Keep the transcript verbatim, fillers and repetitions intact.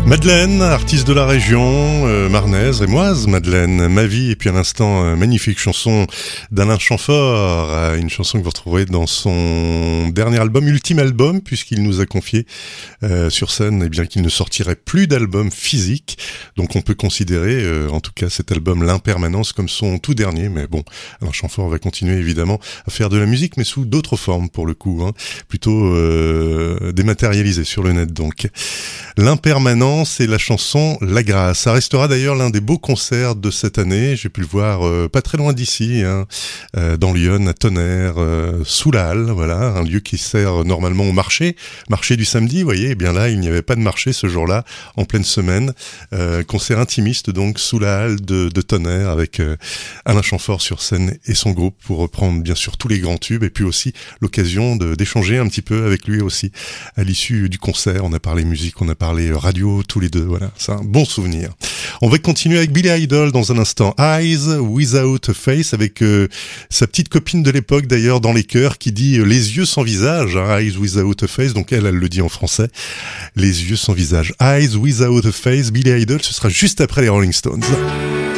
Madeleine, artiste de la région, euh, marnaise, rémoise, Madeleine, Ma vie, et puis à l'instant, euh, magnifique chanson d'Alain Chamfort, euh, une chanson que vous retrouverez dans son dernier album, ultime album, puisqu'il nous a confié euh, sur scène eh bien, qu'il ne sortirait plus d'album physique, donc on peut considérer, euh, en tout cas cet album, L'Impermanence, comme son tout dernier, mais bon, Alain Chamfort va continuer évidemment à faire de la musique, mais sous d'autres formes pour le coup, hein, plutôt euh, dématérialisée sur le net donc. L'Impermanence et la chanson La Grâce. Ça restera d'ailleurs l'un des beaux concerts de cette année. J'ai pu le voir euh, pas très loin d'ici, hein, euh, dans Lyon, à Tonnerre, euh, sous la halle, voilà, un lieu qui sert normalement au marché, marché du samedi, vous voyez. Et bien là, il n'y avait pas de marché ce jour-là, en pleine semaine. Euh, concert intimiste donc sous la halle de, de Tonnerre avec euh, Alain Chamfort sur scène et son groupe pour reprendre bien sûr tous les grands tubes et puis aussi l'occasion de, d'échanger un petit peu avec lui aussi à l'issue du concert. On a parlé musique, on a parlé radio, tous les deux, voilà, c'est un bon souvenir. On va continuer avec Billy Idol dans un instant, Eyes Without a Face, avec euh, sa petite copine de l'époque d'ailleurs dans les chœurs qui dit euh, les yeux sans visage, hein, Eyes Without a Face, donc elle, elle le dit en français, les yeux sans visage, Eyes Without a Face, Billy Idol, ce sera juste après les Rolling Stones.